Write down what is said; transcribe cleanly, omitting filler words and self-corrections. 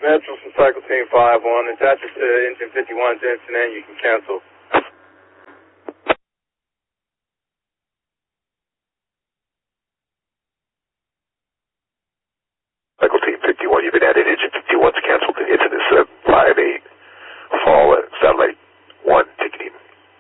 Mitchell from Cycle Team 5-1. Attach it to Engine 51's incident. You can cancel.